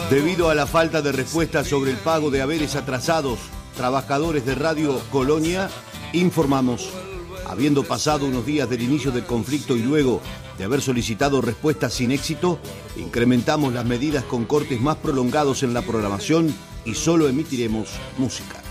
Debido a la falta de respuesta sobre el pago de haberes atrasados, trabajadores de Radio Colonia informamos, habiendo pasado unos días del inicio del conflicto y luego de haber solicitado respuestas sin éxito, incrementamos las medidas con cortes más prolongados en la programación y solo emitiremos música.